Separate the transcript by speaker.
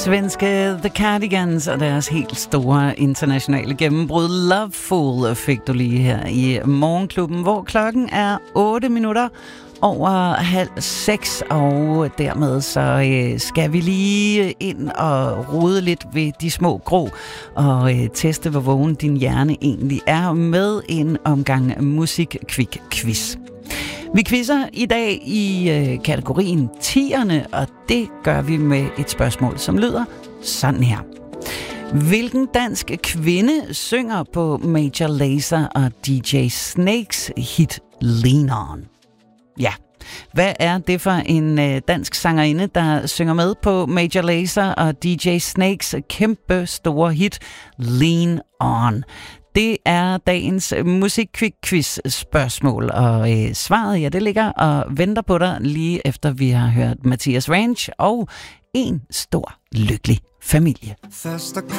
Speaker 1: Svenske The Cardigans og deres helt store internationale gennembrud Loveful fik du lige her i Morgenklubben, hvor klokken er 8 minutter over 5:30, og dermed så skal vi lige ind og rode lidt ved de små grå og teste, hvor vågen din hjerne egentlig er med en omgang musik-kvik-quiz. Vi quizzer i dag i kategorien 10'erne, og det gør vi med et spørgsmål, som lyder sådan her. Hvilken dansk kvinde synger på Major Lazer og DJ Snakes hit Lean On? Ja, hvad er det for en dansk sangerinde, der synger med på Major Lazer og DJ Snakes kæmpe store hit Lean On? Det er dagens musik-quiz spørgsmål, og svaret, ja, det ligger og venter på dig lige efter vi har hørt Mathias Ranch og En stor lykkelig familie.